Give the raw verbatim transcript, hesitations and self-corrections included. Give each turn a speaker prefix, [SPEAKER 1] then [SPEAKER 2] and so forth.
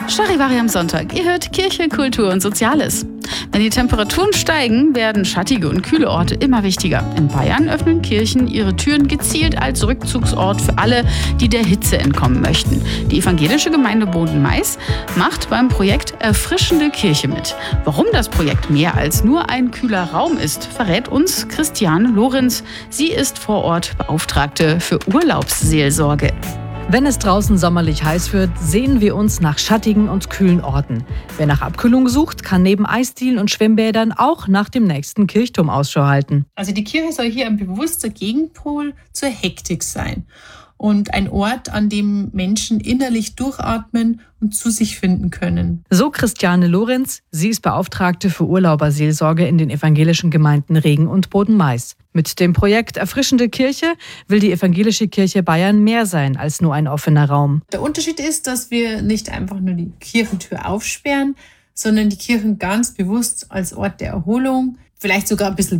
[SPEAKER 1] Charivari am Sonntag. Ihr hört Kirche, Kultur und Soziales. Wenn die Temperaturen steigen, werden schattige und kühle Orte immer wichtiger. In Bayern öffnen Kirchen ihre Türen gezielt als Rückzugsort für alle, die der Hitze entkommen möchten. Die evangelische Gemeinde Boden-Mais macht beim Projekt Erfrischende Kirche mit. Warum das Projekt mehr als nur ein kühler Raum ist, verrät uns Christiane Lorenz. Sie ist vor Ort Beauftragte für Urlaubsseelsorge.
[SPEAKER 2] Wenn es draußen sommerlich heiß wird, sehen wir uns nach schattigen und kühlen Orten. Wer nach Abkühlung sucht, kann neben Eisdielen und Schwimmbädern auch nach dem nächsten Kirchturm Ausschau halten.
[SPEAKER 3] Also die Kirche soll hier ein bewusster Gegenpol zur Hektik sein und ein Ort, an dem Menschen innerlich durchatmen und zu sich finden können.
[SPEAKER 2] So Christiane Lorenz. Sie ist Beauftragte für Urlauberseelsorge in den evangelischen Gemeinden Regen und Boden-Mais. Mit dem Projekt Erfrischende Kirche will die evangelische Kirche Bayern mehr sein als nur ein offener Raum.
[SPEAKER 3] Der Unterschied ist, dass wir nicht einfach nur die Kirchentür aufsperren, sondern die Kirchen ganz bewusst als Ort der Erholung, vielleicht sogar ein bisschen